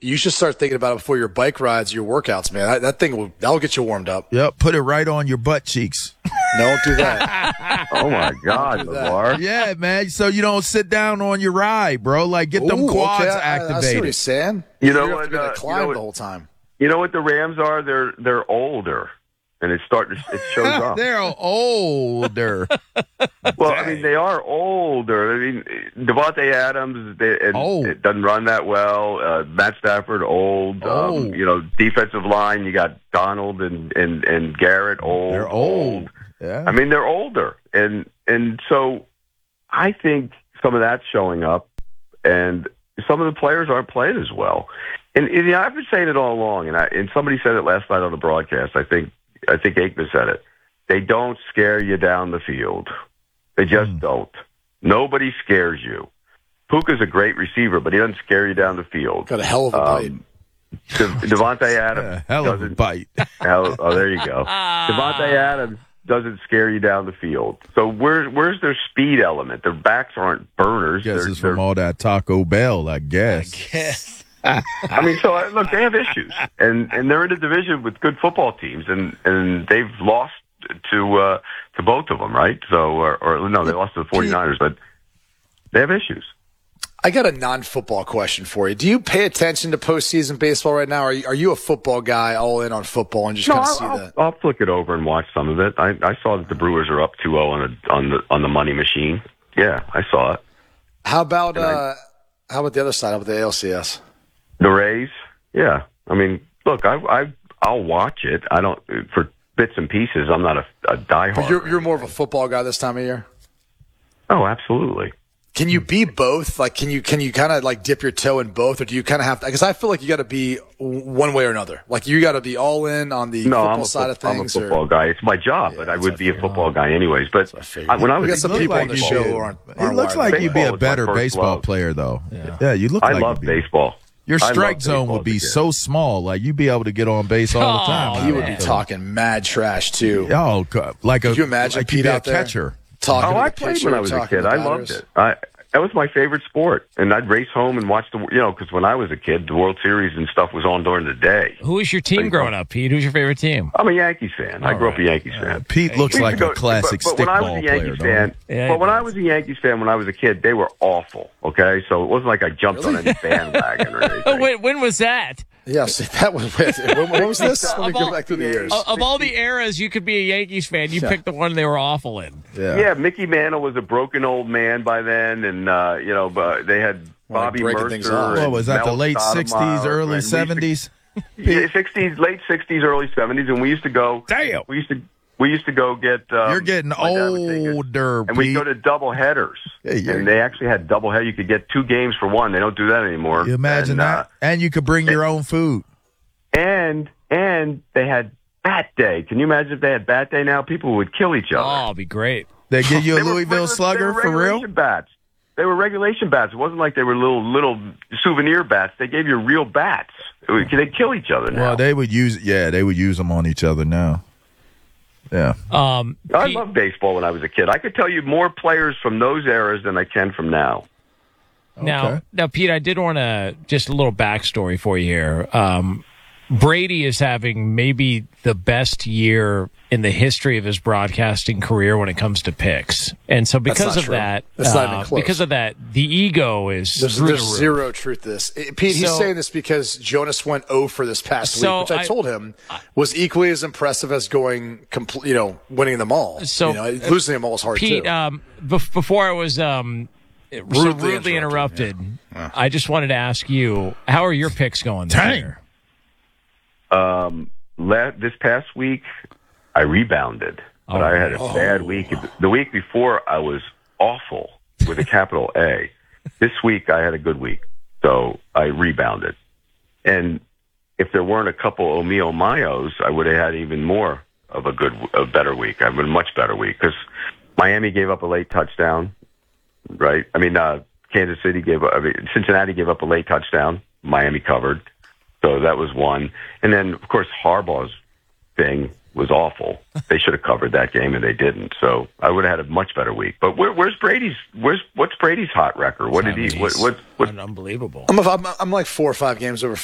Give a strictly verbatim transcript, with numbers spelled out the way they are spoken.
you should start thinking about it before your bike rides, your workouts, man. That, that thing will that'll get you warmed up. Yep, put it right on your butt cheeks. Don't do that. Oh my God, LeVar. Yeah, man. So you don't sit down on your ride, bro. Like get them Ooh, quads okay. I, activated. I see what he's saying. You know You're what? going Uh, to climb you know what, the whole time. You know what the Rams are? They're they're older, and it starting it shows up. They're older. Well, I mean, they are older. I mean, Devontae Adams they, and Old. it doesn't run that well. Uh, Matt Stafford, old. Old. Um, you know, defensive line, you got Donald and, and, and Garrett, old. They're old. Yeah. I mean, they're older. And, and so I think some of that's showing up, and some of the players aren't playing as well. And, and you know, I've been saying it all along, and, I, and somebody said it last night on the broadcast. I think I think Aikman said it. They don't scare you down the field. They just mm. don't. Nobody scares you. Puka's a great receiver, but he doesn't scare you down the field. Got a hell of a bite. Um, De- Devontae Adams. A hell of a bite. hell, oh, there you go. Devontae Adams doesn't scare you down the field. So where, where's their speed element? Their backs aren't burners. Guess they're, it's from all that Taco Bell, I guess. I guess. I mean, so uh, look, they have issues, and and they're in a division with good football teams, and and they've lost to uh, to both of them, right? So, or, or no, they lost to the 49ers, but they have issues. I got a non-football question for you. Do you pay attention to postseason baseball right now? Are you, are you a football guy, all in on football, and just No, kind of I'll, see I'll, that? I'll flick it over and watch some of it. I, I saw that the Brewers are up two oh on the on the on the money machine. Yeah, I saw it. How about And I- uh, how about the other side? How about the A L C S? The Rays, yeah. I mean, look, I, I, I'll watch it. I don't for bits and pieces. I'm not a, a diehard. But you're you're more of a football guy this time of year. Oh, absolutely. Can you be both? Like, can you can you kind of like dip your toe in both, or do you kind of have to? Because I feel like you got to be one way or another. Like, you got to be all in on the No, football I'm a, side of things. I'm a football or, guy. It's my job, Yeah, but I that's would what be I a football guy anyways. But I, when I was we a got some kid, people on like the you show do. who aren't. It aren't looks wired like up. you'd be a Baseball is my better first baseball love. player, though. Yeah. Yeah, you look I like love you'd be. baseball. Your I strike love zone baseball would be as a kid. so small, like you'd be able to get on base all the Oh, time. He would be man. talking mad trash too. Oh, God. like a Could you imagine like you'd Pete be a out there? catcher. Talking Oh, to I the played pitcher, when I was a talking kid. to I the loved batters. it. I that was my favorite sport, and I'd race home and watch the you know because when I was a kid, the World Series and stuff was on during the day. Who was your team growing up, Pete? Who's your favorite team? I'm a Yankees fan. I All grew up a right. Yankees fan. Pete looks We used like to a go- classic but, but when I was stickball a player, Yankees don't fan, he? Yeah, but he when I does. was a Yankees fan when I was a kid, they were awful. Okay, so it wasn't like I jumped on any bandwagon or anything. when, when was that? Yeah, see, that was when, when was this? Let me Of go all- back through the years. Of, of all the eras you could be a Yankees fan, you Yeah. picked the one they were awful in. Yeah. Yeah, Mickey Mantle was a broken old man by then, and uh, you know, but they had Well, Bobby breaking Mercer. things off. and What was that, the Mel late Stoudemire, sixties, early and we used to- seventies? Yeah, sixties, late sixties, early seventies, and we used to go. Damn. We used to we used to go get. Um, You're getting my dad would take us, older, and we Pete. go to double headers, Yeah, you're- and they actually had double head. You could get two games for one. They don't do that anymore. You imagine and, that? uh, And you could bring your own food. and and they had bat day. Can you imagine if they had bat day now? People would kill each other. Oh, it'd be great. They give you a They were Louisville regular- Slugger they were for real? regulation bats. They were regulation bats. It wasn't like they were little little souvenir bats. They gave you real bats. It was- They kill each other now. Well, they would use yeah, they would use them on each other now. Yeah. Um, I Pete- loved baseball when I was a kid. I could tell you more players from those eras than I can from now. Now, Okay. now, Pete, I did want to just a little backstory for you here. Um, Brady is having maybe the best year in the history of his broadcasting career when it comes to picks, and so because not of true. that, That's not uh, even close. because of that, the ego is There's, through there's the roof. zero truth to this. Eh, Pete, he's So- saying this because Jonas went oh for this past So week, which I, I- told him was equally as impressive as going, compl- you know, winning them all. So, you know, losing them all is hard Pete, too. um, bef- before I was um, so Rudely rudely interrupted, interrupted, I just wanted to ask you, how are your picks going this Dang. year? Um, la- this past week, I rebounded, but Oh, I had a oh. bad week. The week before, I was awful with a capital A. This week, I had a good week, so I rebounded. And if there weren't a couple Omio Mayos, I would have had even more of a good, a better week. I would a much better week because Miami gave up a late touchdown, right? I mean, uh, Kansas City gave up, I mean, Cincinnati gave up a late touchdown. Miami covered. So that was one. And then, of course, Harbaugh's thing was awful. They should have covered that game, and they didn't. So I would have had a much better week. But where, where's Brady's? Where's what's Brady's hot record? What did he? What? What? what Unbelievable. I'm, a, I'm, I'm like four or five games over